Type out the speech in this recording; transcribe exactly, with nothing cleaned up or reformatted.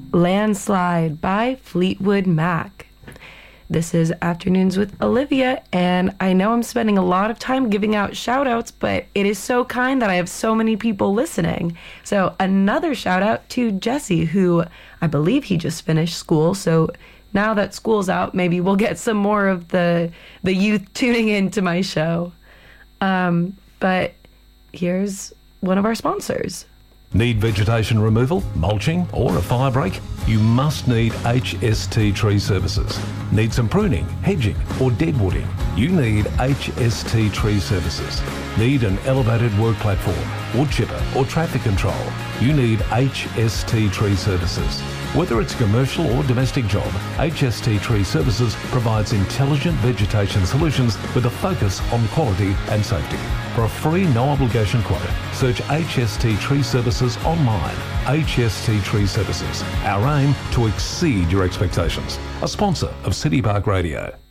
Landslide by Fleetwood Mac. This is Afternoons with Olivia, and I know I'm spending a lot of time giving out shout outs, but it is so kind that I have so many people listening. So another shout out to Jesse, who I believe he just finished school. So now that school's out, maybe we'll get some more of the the youth tuning into my show. Um, but here's one of our sponsors. Need vegetation removal, mulching, or a fire break? You must need H S T Tree Services. Need some pruning, hedging, or deadwooding? You need H S T Tree Services. Need an elevated work platform, wood chipper, or traffic control? You need H S T Tree Services. Whether it's a commercial or domestic job, H S T Tree Services provides intelligent vegetation solutions with a focus on quality and safety. For a free, no-obligation quote, search H S T Tree Services online. H S T Tree Services. Our aim to exceed your expectations. A sponsor of City Park Radio.